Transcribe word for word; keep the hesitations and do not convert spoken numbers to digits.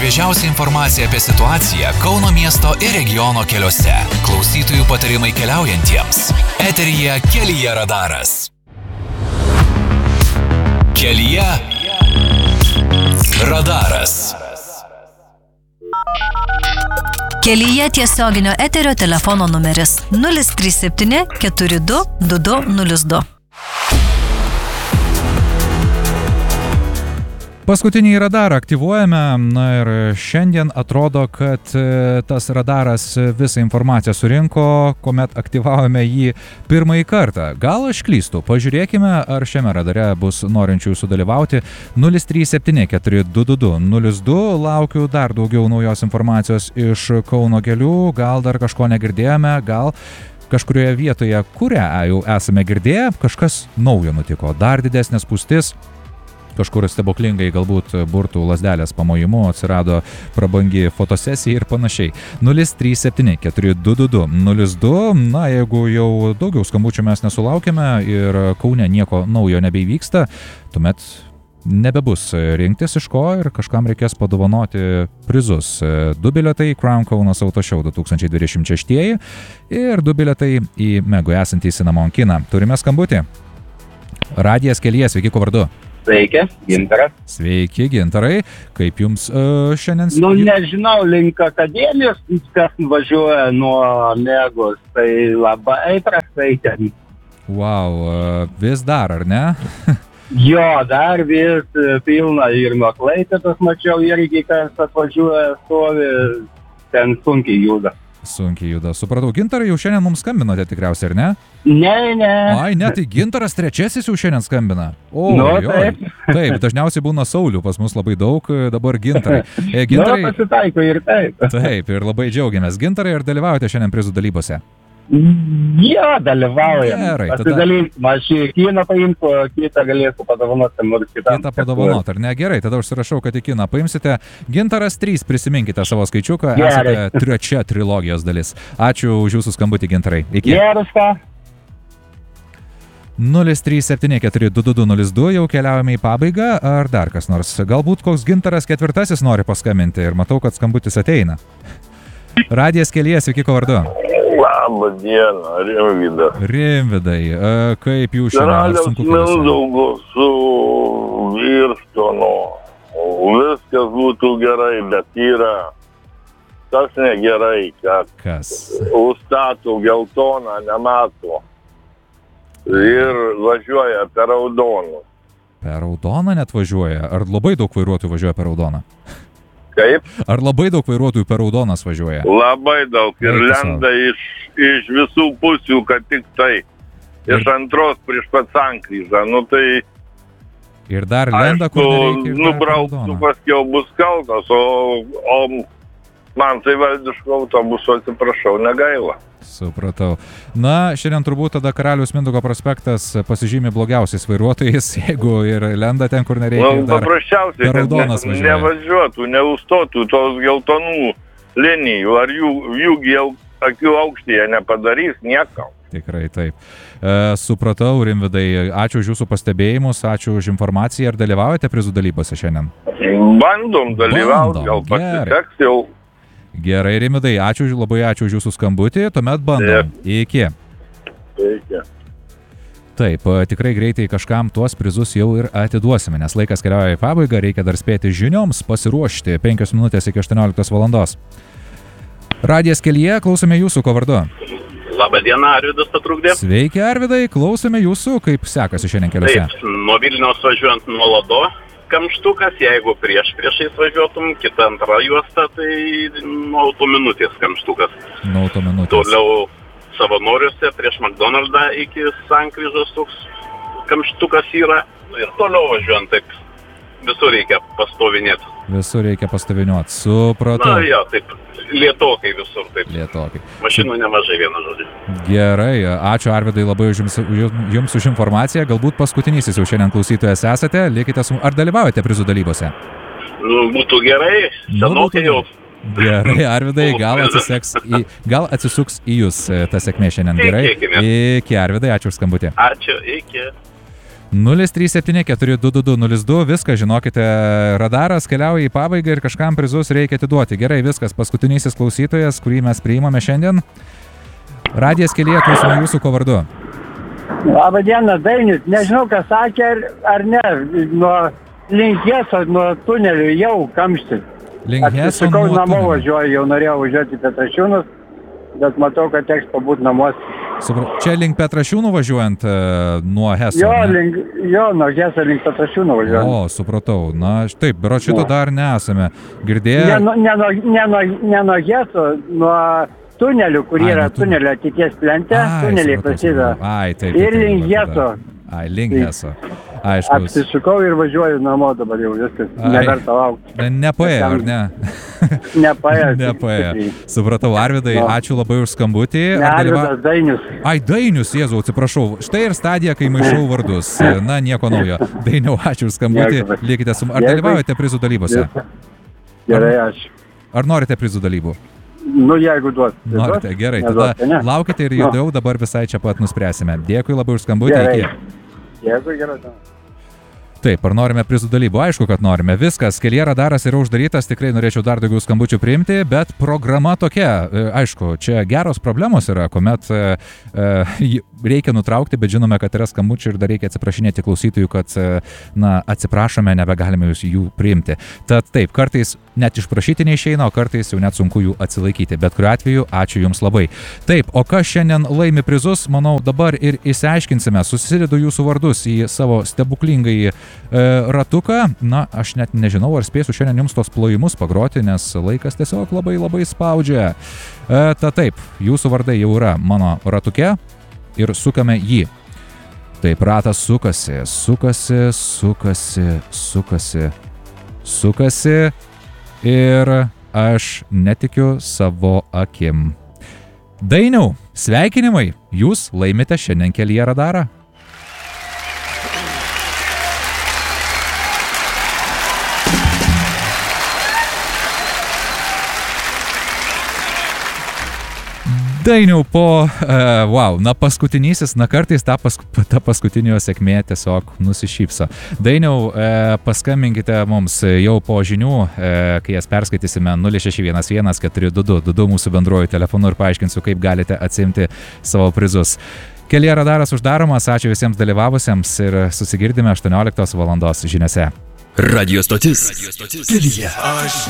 Šviežiausia informacija apie situaciją Kauno miesto ir regiono keliuose. Klausytojų patarimai keliaujantiems. Eteryje Kelyje radaras. Kelyje radaras. Kelyje tiesioginio eterio telefono numeris nulis trys septyni keturi du du du nulis du. Paskutinį radarą aktyvuojame, na ir šiandien atrodo, kad tas radaras visą informaciją surinko, kuomet aktyvavome jį pirmąjį kartą. Gal aš klystu, pažiūrėkime, ar šiame radare bus norinčių sudalyvauti. nulis trys septyni keturi du du du nulis du, laukiu dar daugiau naujos informacijos iš Kauno kelių, gal dar kažko negirdėjome, gal kažkurioje vietoje, kurią jau esame girdėję, kažkas naujo nutiko, dar didesnė spūstis. Kažkur stebuklingai galbūt burtų lazdelės pamojimu atsirado prabangi fotosesija ir panašiai. nulis trys septyni keturi du du du nulis du. Na, jeigu jau daugiau skambučių mes nesulaukėme ir Kaune nieko naujo nebeivyksta, tuomet nebebus rinktis iš ko ir kažkam reikės padovanoti prizus. Du bilietai Crown Kaunas Auto Show du tūkstančiai dvidešimt šeši ir du bilietai į Megui esantį Cinnamon kiną. Turime skambutį. Radijas Kelyje, sveiki, kuo vardu? Sveiki, Gintaras. Sveiki, Gintarai. Kaip jums uh, šiandien... Nu, nežinau, link akademijos, kas važiuoja nuo Megos, tai labai prastai ten. Wow, uh, vis dar, ar ne? Jo, dar vis pilna ir nuo Klaipėdos mačiau irgi, kas atvažiuoja, stovi, ten sunkiai juda. Sunkiai juda. Supratau, Gintarai, jau šiandien mums skambinote tikriausiai, ar ne? Ne, ne. Ai, ne, tai Gintaras trečiasis jau šiandien skambina. O, nu, jo. Taip. Taip, dažniausiai būna Saulių, pas mus labai daug, dabar Gintarai. E, Gintarai... Nu, pasitaiko ir taip. Taip, ir labai džiaugiamės. Gintarai, ar dalyvaujate šiandien prizų dalybose? Jo, dalyvauja. Gerai, tada... Pasidalinsim, aš į kiną paimsiu, kitą galėsiu padovanoti nors kitam. Kitą padovanoti, ar ne? Gerai, tada užsirašau, kad į kiną paimsite. Gintaras trys, prisiminkite savo skaičiuką, Gerai. Esate trečia trilogijos dalis. Ačiū už jūsų skambutį, Gintarai. Iki. Geruška. nulis trys septyni keturi du du du nulis du, jau keliaujame į pabaigą, ar dar kas nors? Galbūt koks Gintaras ketvirtasis nori paskambinti ir matau, kad skambutis ateina. Radijas Kelyje, sveiki, kuo vardu? Labą dieną, Rimvydas. Rimvidai, kaip jūs šiandien? Karaliaus Mindaugo su Virštonu. Viskas būtų gerai, bet yra tas negerai, kad Kas? užstato geltoną, nemato. Ir važiuoja per raudoną. Per raudoną net važiuoja? Ar labai daug vairuotojų važiuoja per raudoną? Kaip? Ar labai daug vairuotojų per raudonas važiuoja? Labai daug. Ir Eik lenda iš, iš visų pusių, kad tik tai. Iš antros prieš pat sankryžą. Nu tai... Ir dar lenda, kur nereikia. Nubrauktų paskiau bus kaltas, o, o man tai valdiško autobuso, atsiprašau, negaila. Supratau. Na, šiandien turbūt tada Karaliaus Mindaugo prospektas pasižymi blogiausiais vairuotojais, jeigu ir lenda ten, kur nereikia. Nu, paprasčiausiai, per kad raudonas ne, važiuoja. nevažiuotų, neužstotų tos geltonų linijų, ar jų, jų gėl, akių aukštyje nepadarys niekam. Tikrai taip. E, supratau, Rimvidai, ačiū už jūsų pastebėjimus, ačiū už informaciją. Ar dalyvaujate prizų dalybose šiandien? Bandom dalyvauti, gal pasiseks jau. Gerai, Rimvidai, ačiū, labai ačiū už jūsų skambutį, tuomet bandom. Iki. Iki. Taip, tikrai greitai kažkam tuos prizus jau ir atiduosime, nes laikas keliauja į pabaigą, reikia dar spėti žinioms, pasiruošti penkios minutės iki aštuonioliktos valandos. Radijas Kelyje, klausome jūsų, ko vardu? Labą dieną, Arvydas patrukdė. Sveiki, Arvydai, klausome jūsų, kaip sekasi šiandien keliuose? Taip, nuo Vilniaus važiuojant nuo Lado kamštukas, jeigu prieš priešais važiuotum, kita antra juosta, tai nuo autominutės kamštukas. Nuo autominutės. Toliau Savanoriuose prieš McDonald'ą iki sankryžos toks kamštukas yra. Ir toliau važiuojant taip visur reikia pastovinėti. Visur reikia pastovinėti, supratau. Na, jo, taip, lietokai visur, taip. Lietokai. Mašinų nemažai, vieną žodį. Gerai, ačiū Arvydai labai už jums, jums už informaciją. Galbūt paskutinysis jau šiandien klausytojas esate. Likite su... Ar dalyvaujate prizų dalybose? Nu, būtų gerai, senokai jau. Gerai, Arvydai, gal, į, gal atsisuks į jūs ta sėkmė šiandien. Gerai. Iki, Arvydai, ačiū už skambutį. Ačiū, iki. nulis trys septyni keturi du du du nulis du, viską žinokite, radaras keliauja į pabaigą ir kažkam prizus reikia atiduoti. Gerai, viskas, paskutinysis klausytojas, kurį mes priimame šiandien. Radijas Kelyje, klausome jūsų, ko vardu. Labą dieną, Dainius. Nežinau, ką sakė ar, ar ne. Nuo Linkheso, nuo tunelių jau kamštis. Linkheso nuo tunelių. Namo tunelių. važiuoju, jau norėjau važiuoti į Petrašiūnus, bet matau, kad teks pabūt namuos. Supra... Čia link Petrašiūnų važiuojant uh, nuo Heso. Jo, ne? link, jo, nuo Heso link Petrašiūnų važiuojant. O, supratau. Na, taip, bet šito Jo. dar nesame girdėję. Ne, nuo- ne, nuo- ne, nuo- ne nuo Heso, nuo tunelių, kur Ai, yra nuo tunelių. tunelio ateities plente, Ai, tuneliai supratau, prasideda. supratau. Ai, taip. Ir taip, taip, link dabar Heso. tada. Ai, link Heso. Aišku. Apsisukau ir važiuoju namo dabar jau viskas. Ai. Neverta laukti. Ne- Nepaėjo, ar ne? Nepaėjo. Nepaėjo. Supratau, Arvidai, No. ačiū labai už skambutį. Ne Ar dalyva- Arvidas, Dainius. Ai, Dainius, Jėzau, atsiprašau. Štai ir stadija, kai maišau vardus. Na, nieko naujo. Dainiau, ačiū už skambutį. Nieko. Likite su... Ar Dėkui. dalyvaujate prizų dalybose? Gerai, aš. Ar norite prizų dalybų? Nu, jeigu duos. tai Norite, duos, gerai. neduos, Tada tai ne. laukite ir No. jau dabar visai čia pat nuspręsime. Dėkui labai už skambutį. Gerai. Iki. Jeigu gerai. tai- Taip, ar norime prizų dalybų? Aišku, kad norime. Viskas, Kelyje radaras yra uždarytas, tikrai norėčiau dar daugiau skambučių priimti, bet programa tokia. E, Aišku, čia geros problemos yra, kuomet e, e, reikia nutraukti, bet žinome, kad yra skambučių ir dar reikia atsiprašinėti klausytojų, kad, e, na, atsiprašome, nebegalime jūs jų priimti. Tad taip, kartais net išprašyti neišeina, o kartais jau net sunku jų atsilaikyti. Bet kuriuo atveju, ačiū Jums labai. Taip, o kas šiandien laimi prizus, manau, dabar ir išsiaiškinsime. Susidedu jūsų vardus į savo stebuklingąjį e, ratuką. Na, aš net nežinau, ar spėsiu šiandien Jums tos plojimus pagroti, nes laikas tiesiog labai labai spaudžia. E, ta taip, jūsų vardai jau yra mano ratuke ir sukame jį. Taip, ratas sukasi, sukasi, sukasi, sukasi, sukasi. Ir aš netikiu savo akim. Dainiau, sveikinimai, jūs laimite šiandien Kelyje radarą. Dainiau, po, uh, wow, na paskutinysis, na kartais ta, pask ta paskutinio sėkmė tiesiog nusišypso. Dainiau, uh, paskambinkite mums jau po žinių, uh, kai jas perskaitysime nulis šeši vienas vienas keturi du du du du mūsų bendruoju telefonu ir paaiškinsiu, kaip galite atsimti savo prizus. Kelyje radaras uždaromas, ačiū visiems dalyvavusiems ir susigirdime aštuonioliktos valandos žiniose. Radio stotis. Radio stotis. Kelyje. Aš